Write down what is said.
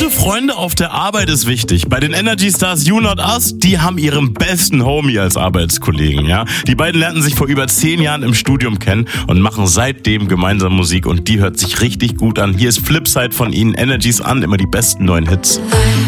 Gute Freunde auf der Arbeit ist wichtig. Bei den Energy Stars You Not Us, die haben ihren besten Homie als Arbeitskollegen, ja. Die beiden lernten sich vor über 10 Jahren im Studium kennen und machen seitdem gemeinsam Musik und die hört sich richtig gut an. Hier ist Flipside von ihnen, Energies an, immer die besten neuen Hits.